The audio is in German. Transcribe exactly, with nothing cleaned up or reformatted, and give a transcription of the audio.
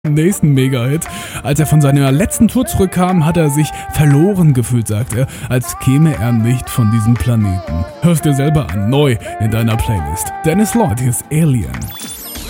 Nächsten Mega-Hit. Als er von seiner letzten Tour zurückkam, hat er sich verloren gefühlt, sagt er, als käme er nicht von diesem Planeten. Hörst dir selber an, neu in deiner Playlist. Dennis Lloyd, hier ist Alien.